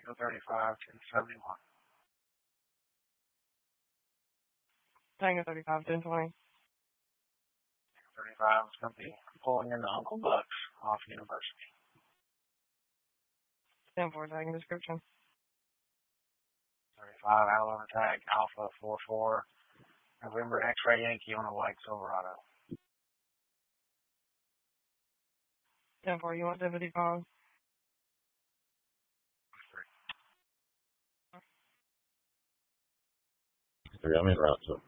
Echo 35, 1071. Tango 35, 1020. 35 is going to be pulling into Uncle Buck's off University. 10-4, tagging description. 35, Alabama tag, Alpha 44, November X-Ray Yankee on a white Silverado. 10-4, you want 75? I'm en route to